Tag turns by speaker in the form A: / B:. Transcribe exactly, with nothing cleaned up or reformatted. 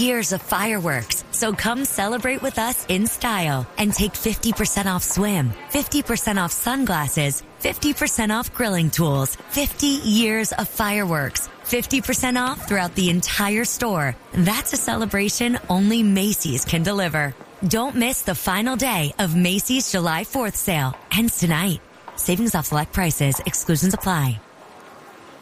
A: years of fireworks. So come celebrate with us in style and take fifty percent off swim, fifty percent off sunglasses, fifty percent off grilling tools, fifty years of fireworks, fifty percent off throughout the entire store. That's a celebration only Macy's can deliver. Don't miss the final day of Macy's July fourth sale. Ends tonight. Savings off select prices. Exclusions apply.